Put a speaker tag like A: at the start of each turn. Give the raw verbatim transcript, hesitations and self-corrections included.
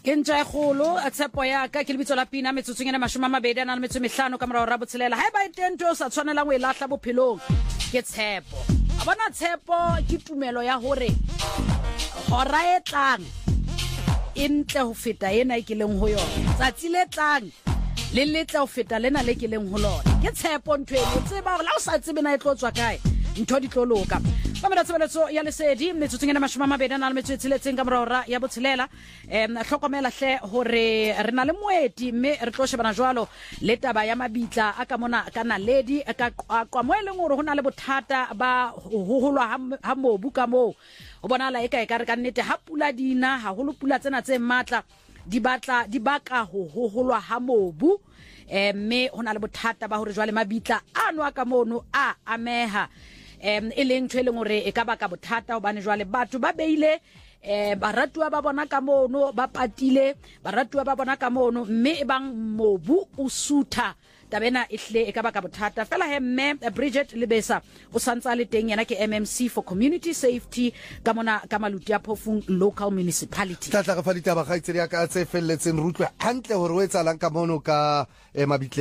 A: Kenja kholo a tshepo ya ka ke lebitso la Pina metsotsong ena mashome a mabedi a nang le metso e mehlano ka morao ra botshelela ha ba itento sa tshwanelang o e lahla bophelong ke tshepo a bona tshepo ke tumelo ya hore hora e tlang e ntle ho feta ena e ke leng ho yona tsatsi le tlang le letle ho feta lena le ke leng ho lona ke tshepo ntwe e tseba la o sa tsebe na e tlo tswa kae ntho di tlo loka ba mera tsebeletso ya lesedi metsotsong ena mashome a mabedi a nang le metso e tsheletseng ka morao ra ya botshelela em hlokomela hle hore re na le moeti mme re tlo shebana jwalo le taba ya mabitla a ka mona ka naledi ka kwa mo eleng hore hona le bothata ba ho holwa ha mobu ka mo o bonala e ka e ka re ka nnete ha pula dina ha holo pula tsena tse matla di batla di baka ho holwa ha mobu mme hona le bothata ba hore jwale mabitla ano a ka mono a ameha em e leng tshweleng hore e ka baka bothata hobane jwale batho ba beile eh baratua ba bona ka mono ba patile baratua ba bona ka mono mme e bang mobu o sutha tabena ihle e ka baka bothata fela he mme Bridget Lebesa o santsa le teng yana ke M M C for Community Safety ka mona ka Maluti ya Phofung Local Municipality
B: tla tla ga fa ditaba ga itsere ya ka tse felletseng rutlwe hantle hore o etsalang ka mono ka mabitle